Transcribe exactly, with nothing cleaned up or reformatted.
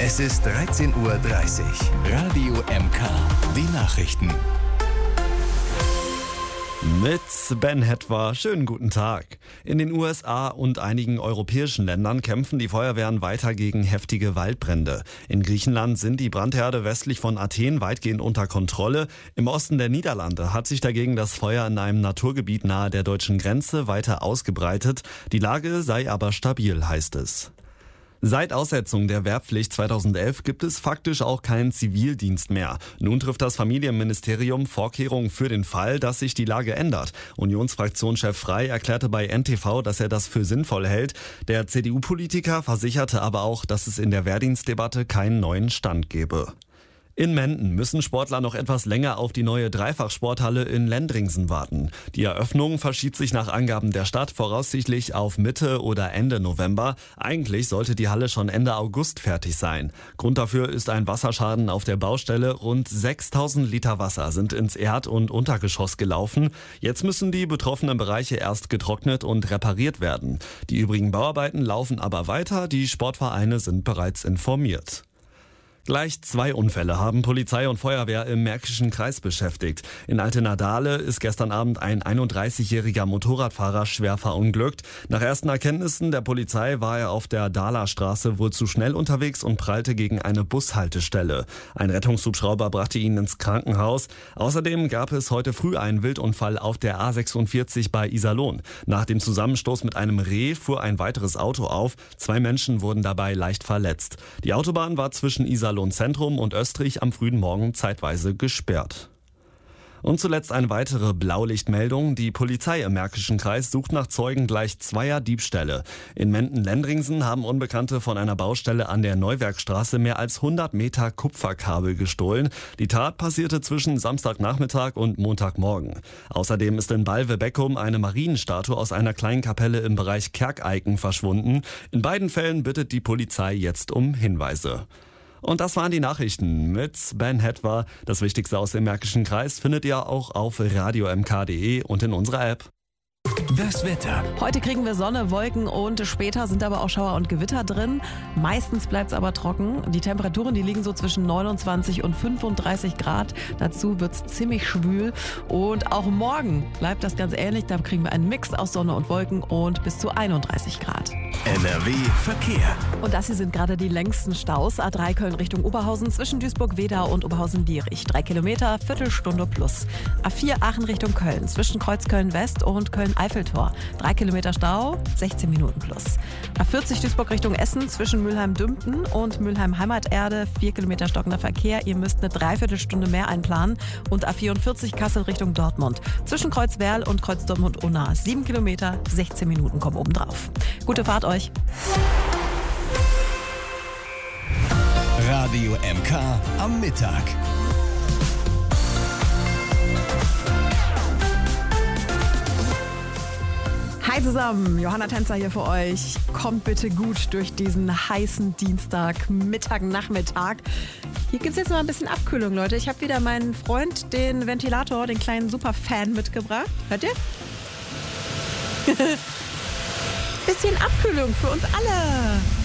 Es ist dreizehn Uhr dreißig. Radio M K, die Nachrichten. Mit Ben Hetwer, schönen guten Tag. In den U S A und einigen europäischen Ländern kämpfen die Feuerwehren weiter gegen heftige Waldbrände. In Griechenland sind die Brandherde westlich von Athen weitgehend unter Kontrolle. Im Osten der Niederlande hat sich dagegen das Feuer in einem Naturgebiet nahe der deutschen Grenze weiter ausgebreitet. Die Lage sei aber stabil, heißt es. Seit Aussetzung der Wehrpflicht zweitausendelf gibt es faktisch auch keinen Zivildienst mehr. Nun trifft das Familienministerium Vorkehrungen für den Fall, dass sich die Lage ändert. Unionsfraktionschef Frey erklärte bei N T V, dass er das für sinnvoll hält. Der C D U-Politiker versicherte aber auch, dass es in der Wehrdienstdebatte keinen neuen Stand gebe. In Menden müssen Sportler noch etwas länger auf die neue Dreifachsporthalle in Lendringsen warten. Die Eröffnung verschiebt sich nach Angaben der Stadt voraussichtlich auf Mitte oder Ende November. Eigentlich sollte die Halle schon Ende August fertig sein. Grund dafür ist ein Wasserschaden auf der Baustelle. Rund sechstausend Liter Wasser sind ins Erd- und Untergeschoss gelaufen. Jetzt müssen die betroffenen Bereiche erst getrocknet und repariert werden. Die übrigen Bauarbeiten laufen aber weiter. Die Sportvereine sind bereits informiert. Gleich zwei Unfälle haben Polizei und Feuerwehr im Märkischen Kreis beschäftigt. In Altenadale ist gestern Abend ein einunddreißigjähriger Motorradfahrer schwer verunglückt. Nach ersten Erkenntnissen der Polizei war er auf der Dahlerstraße wohl zu schnell unterwegs und prallte gegen eine Bushaltestelle. Ein Rettungshubschrauber brachte ihn ins Krankenhaus. Außerdem gab es heute früh einen Wildunfall auf der A sechsundvierzig bei Iserlohn. Nach dem Zusammenstoß mit einem Reh fuhr ein weiteres Auto auf. Zwei Menschen wurden dabei leicht verletzt. Die Autobahn war zwischen Iserlohn Zentrum und Österreich am frühen Morgen zeitweise gesperrt. Und zuletzt eine weitere Blaulichtmeldung. Die Polizei im Märkischen Kreis sucht nach Zeugen gleich zweier Diebstähle. In Menden-Lendringsen haben Unbekannte von einer Baustelle an der Neuwerkstraße mehr als hundert Meter Kupferkabel gestohlen. Die Tat passierte zwischen Samstagnachmittag und Montagmorgen. Außerdem ist in Balve-Beckum eine Marienstatue aus einer kleinen Kapelle im Bereich Kerkeiken verschwunden. In beiden Fällen bittet die Polizei jetzt um Hinweise. Und das waren die Nachrichten mit Ben Hetwer. Das Wichtigste aus dem Märkischen Kreis findet ihr auch auf radio m k punkt d e und in unserer App. Das Wetter. Heute kriegen wir Sonne, Wolken und später sind aber auch Schauer und Gewitter drin. Meistens bleibt es aber trocken. Die Temperaturen, die liegen so zwischen neunundzwanzig und fünfunddreißig Grad. Dazu wird es ziemlich schwül. Und auch morgen bleibt das ganz ähnlich. Da kriegen wir einen Mix aus Sonne und Wolken und bis zu einunddreißig Grad. N R W Verkehr. Und das hier sind gerade die längsten Staus. A drei Köln Richtung Oberhausen zwischen Duisburg-Wedau und Oberhausen-Lierich. Drei Kilometer, Viertelstunde plus. A vier Aachen Richtung Köln zwischen Kreuzköln West und Köln-Eiffeltor. Drei Kilometer Stau, sechzehn Minuten plus. A vierzig Duisburg Richtung Essen zwischen Mülheim-Dümpten und Mülheim-Heimaterde. Vier Kilometer stockender Verkehr. Ihr müsst eine Dreiviertelstunde mehr einplanen. Und A vierundvierzig Kassel Richtung Dortmund. Zwischen Kreuzwerl und Kreuzdortmund-Unna. Sieben Kilometer, sechzehn Minuten kommen obendrauf. Gute Fahrt euch. Radio M K am Mittag. Hi zusammen, Johanna Tänzer hier für euch. Kommt bitte gut durch diesen heißen Dienstag, Mittag, Nachmittag. Hier gibt es jetzt mal ein bisschen Abkühlung, Leute. Ich habe wieder meinen Freund, den Ventilator, den kleinen Superfan mitgebracht. Hört ihr? Bisschen Abkühlung für uns alle.